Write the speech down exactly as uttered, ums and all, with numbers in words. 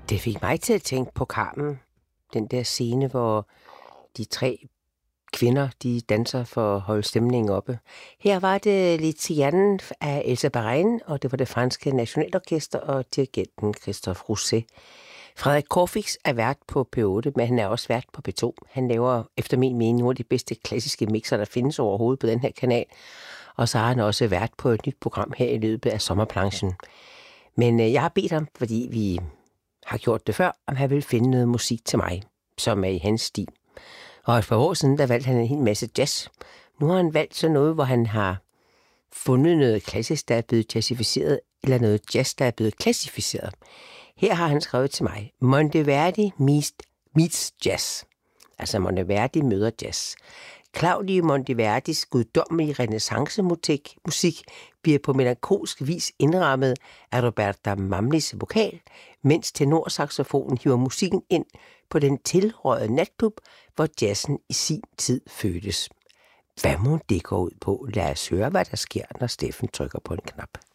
Det fik mig til at tænke på Carmen. Den der scene, hvor de tre kvinder, de danser for at holde stemningen oppe. Her var det Litianen af Elsa Barain, og det var det franske nationalorkester og dirigenten Christophe Rousset. Frederik Korfix er vært på P otte, men han er også vært på P to. Han laver efter min mening nogle af de bedste klassiske mixer, der findes overhovedet på den her kanal. Og så har han også vært på et nyt program her i løbet af sommerplanchen. Men øh, jeg har bedt ham, fordi vi har gjort det før, om han vil finde noget musik til mig, som er i hans stil. Og et par år siden, der valgte han en hel masse jazz. Nu har han valgt sådan noget, hvor han har fundet noget klassisk, der er blevet jazzificeret, eller noget jazz, der er blevet klassificeret. Her har han skrevet til mig, Monteverdi meets, meets jazz. Altså Monteverdi møder jazz. Claudio Monteverdis guddommelige renæssancemusik musik bliver på melankolsk vis indrammet af Roberta Mamlis vokal, mens tenorsaxofonen hiver musikken ind på den tilrøjede natklub, hvor jazzen i sin tid fødtes. Hvad må det gå ud på? Lad os høre, hvad der sker, når Steffen trykker på en knap.